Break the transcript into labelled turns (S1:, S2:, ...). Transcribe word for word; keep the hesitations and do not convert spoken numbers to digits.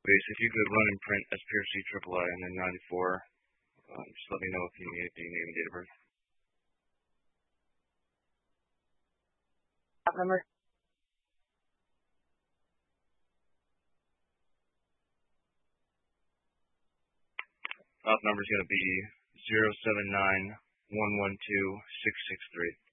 S1: Base, if you could run and print S P R C triple I and then ninety-four, um, just let me know if you need the name and date of birth.
S2: Number.
S1: Op number is going to be zero seven nine one one two six six three.